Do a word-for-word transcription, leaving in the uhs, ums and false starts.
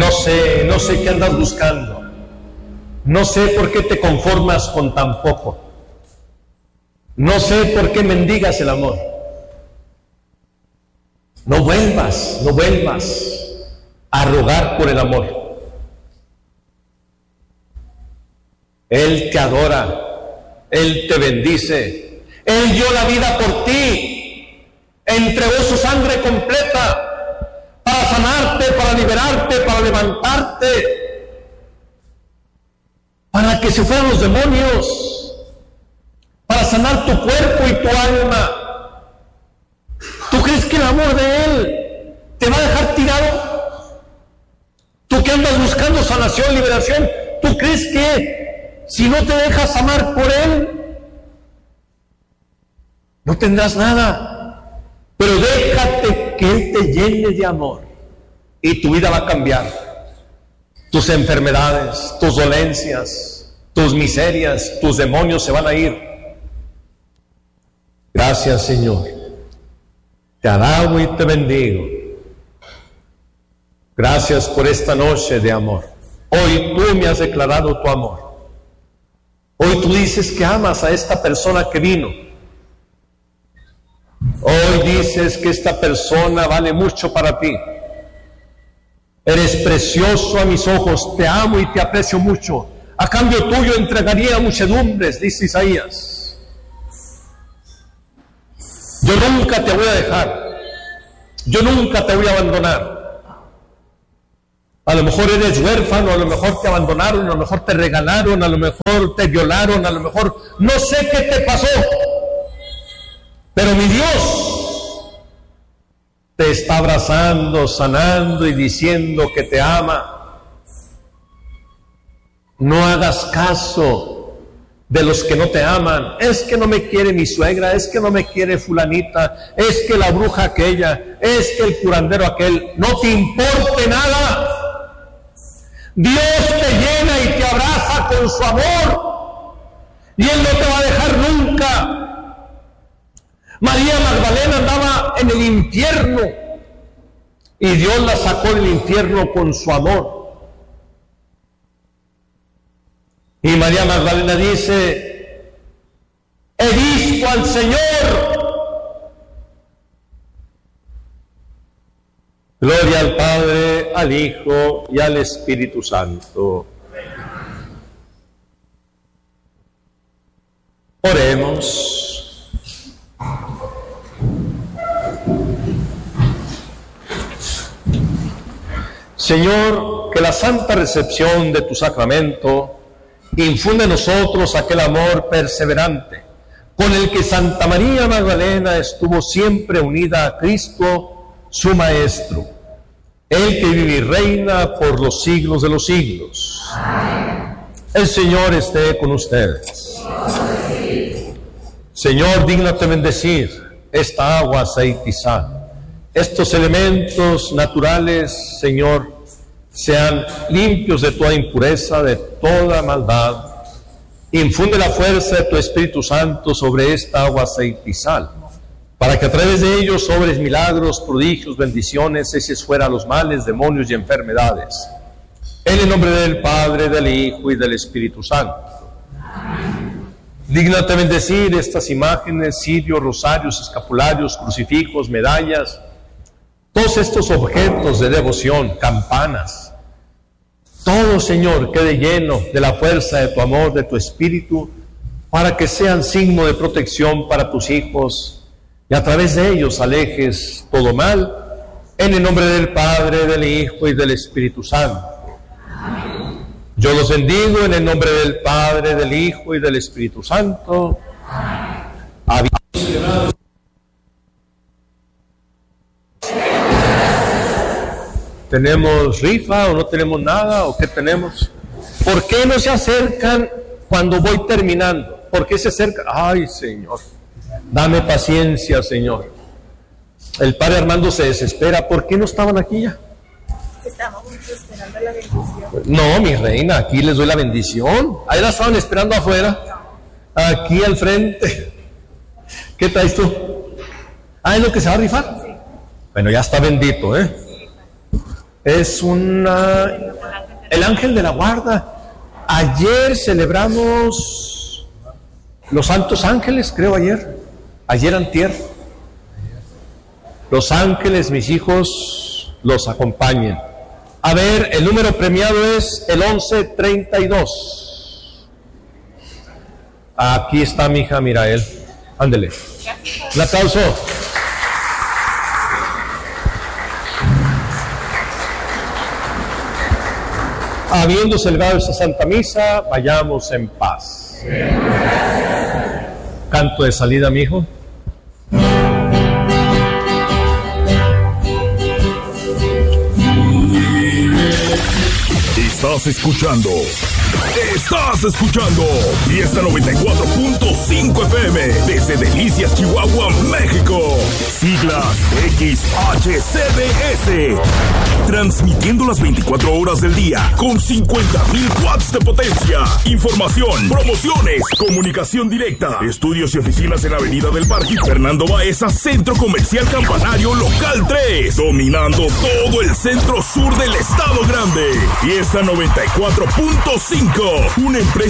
No sé, no sé qué andas buscando. No sé por qué te conformas con tan poco. No sé por qué mendigas el amor. No vuelvas, no vuelvas a rogar por el amor. Él te adora, Él te bendice, Él dio la vida por ti, entregó su sangre completa para sanarte, para liberarte, para levantarte, para que se fueran los demonios, para sanar tu cuerpo y tu alma. ¿Tú crees que el amor de Él te va a dejar tirado? ¿Tú que andas buscando sanación, liberación? ¿Tú crees que si no te dejas amar por Él, no tendrás nada? Pero déjate que Él te llene de amor y tu vida va a cambiar. Tus enfermedades, tus dolencias, tus miserias, tus demonios se van a ir. Gracias, Señor. Te alabo y te bendigo. Gracias por esta noche de amor. Hoy tú me has declarado tu amor. Hoy tú dices que amas a esta persona que vino. Hoy dices que esta persona vale mucho para ti. Eres precioso a mis ojos, te amo y te aprecio mucho. A cambio tuyo entregaría muchedumbres, dice Isaías. Yo nunca te voy a dejar. Yo nunca te voy a abandonar. A lo mejor eres huérfano, a lo mejor te abandonaron, a lo mejor te regalaron, a lo mejor te violaron, a lo mejor no sé qué te pasó. Pero mi Dios te está abrazando, sanando y diciendo que te ama. No hagas caso de los que no te aman. Es que no me quiere mi suegra, es que no me quiere fulanita, es que la bruja aquella, es que el curandero aquel. No te importe nada. Dios te llena y te abraza con su amor y Él no te va a dejar nunca. María Magdalena andaba en el infierno y Dios la sacó del infierno con su amor. Y María Magdalena dice: he visto al Señor. Gloria al Padre, al Hijo y al Espíritu Santo. Oremos. Señor, que la santa recepción de tu sacramento infunde en nosotros aquel amor perseverante con el que Santa María Magdalena estuvo siempre unida a Cristo, su Maestro, Él que vive y reina por los siglos de los siglos. Amén. El Señor esté con ustedes. Amén. Señor, dígnate bendecir esta agua, aceite y sal. Estos elementos naturales, Señor, sean limpios de toda impureza, de toda maldad. Infunde la fuerza de tu Espíritu Santo sobre esta agua, aceite y sal, para que a través de ellos obres milagros, prodigios, bendiciones, eches fuera los males, demonios y enfermedades. En el nombre del Padre, del Hijo y del Espíritu Santo. Amén. Dígnate bendecir estas imágenes, cirios, rosarios, escapularios, crucifijos, medallas, todos estos objetos de devoción, campanas. Todo, Señor, quede lleno de la fuerza de tu amor, de tu Espíritu, para que sean signo de protección para tus hijos y a través de ellos alejes todo mal. En el nombre del Padre, del Hijo y del Espíritu Santo. Amén. Yo los bendigo en el nombre del Padre, del Hijo y del Espíritu Santo. Amén. ¿Tenemos rifa o no tenemos nada? ¿O qué tenemos? ¿Por qué no se acercan cuando voy terminando? ¿Por qué se acercan? Ay, Señor, dame paciencia, Señor. El Padre Armando se desespera. ¿Por qué no estaban aquí ya? Estamos esperando la bendición. No, mi reina, aquí les doy la bendición. Ahí la estaban esperando afuera. Aquí al frente. ¿Qué traes tú? Ah, ¿es lo que se va a rifar? Sí. Bueno, ya está bendito, ¿eh? Es una... el ángel de la guarda. Ayer celebramos los santos ángeles, creo ayer. Ayer antier. Los ángeles, mis hijos, los acompañen. A ver, el número premiado es el once treinta y dos. Aquí está mi hija Mirael. Ándele. Un aplauso. Habiendo celebrado esta Santa Misa, vayamos en paz. Canto de salida, mi hijo. Estás escuchando, estás escuchando Fiesta noventa y cuatro punto cinco F M desde Delicias, Chihuahua, México. Siglas X H C D S. Transmitiendo las veinticuatro horas del día con cincuenta mil watts de potencia. Información, promociones, comunicación directa. Estudios y oficinas en Avenida del Parque Fernando Baeza, Centro Comercial Campanario Local tres. Dominando todo el centro sur del Estado Grande. Fiesta noventa y cuatro punto cinco. Una empresa